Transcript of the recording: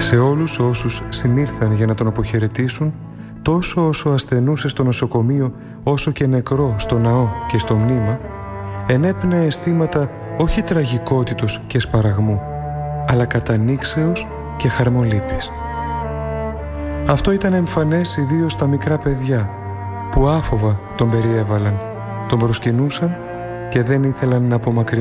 Σε όλους όσους συνήλθαν για να τον αποχαιρετήσουν, τόσο όσο ασθενούσε στο νοσοκομείο όσο και νεκρό στο ναό και στο μνήμα, ενέπνεε αισθήματα όχι τραγικότητος και σπαραγμού, αλλά κατανήξεως και χαρμολύπης. Αυτό ήταν εμφανές ιδίως στα μικρά παιδιά, που άφοβα τον περιέβαλαν, τον προσκυνούσαν και δεν ήθελαν να απομακρυνθούν.